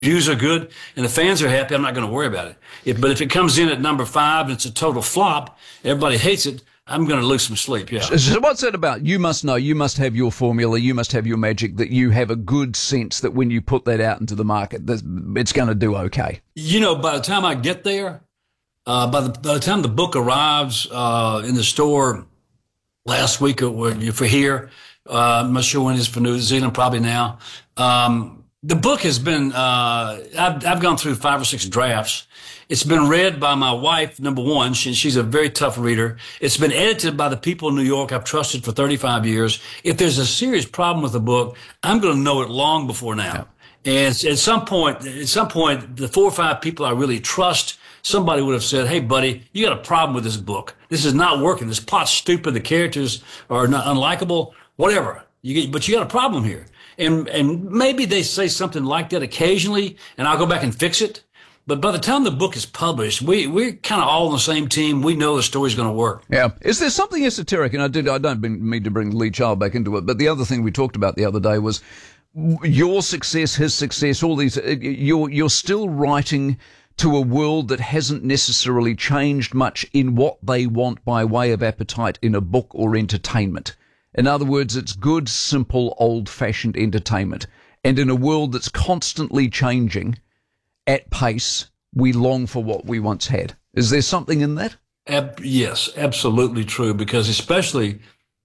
reviews are good and the fans are happy, I'm not going to worry about it. But if it comes in at number 5 and it's a total flop, everybody hates it, I'm going to lose some sleep. Yeah. So what's that about? You must know, you must have your formula, you must have your magic, that you have a good sense that when you put that out into the market, it's going to do okay. By the time I get there, by the time the book arrives in the store last week for here, I'm not sure when it is for New Zealand, probably now. The book has been, I've gone through 5 or 6 drafts. It's been read by my wife, number one. She's a very tough reader. It's been edited by the people in New York I've trusted for 35 years. If there's a serious problem with the book, I'm going to know it long before now. Yeah. And at some point, the 4 or 5 people I really trust, somebody would have said, hey, buddy, you got a problem with this book. This is not working. This plot's stupid. The characters are not unlikable, whatever. But you got a problem here. And maybe they say something like that occasionally, and I'll go back and fix it. But by the time the book is published, we're kind of all on the same team. We know the story's going to work. Yeah. Is there something esoteric? And I don't mean to bring Lee Child back into it, but the other thing we talked about the other day was your success, his success, all these. You're still writing to a world that hasn't necessarily changed much in what they want by way of appetite in a book or entertainment. In other words, it's good, simple, old-fashioned entertainment. And in a world that's constantly changing at pace, we long for what we once had. Is there something in that? Yes, absolutely true, because especially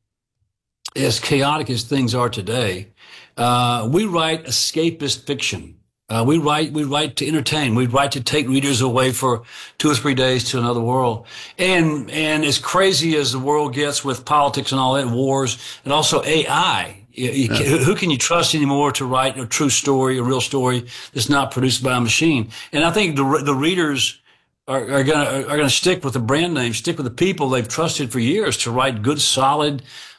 as chaotic as things are today, we write escapist fiction. We write to entertain. We write to take readers away for 2 or 3 days to another world. And as crazy as the world gets with politics and all that, wars, and also AI, who can you trust anymore to write a true story, a real story that's not produced by a machine? And I think the readers are gonna stick with the brand name, stick with the people they've trusted for years to write good, solid,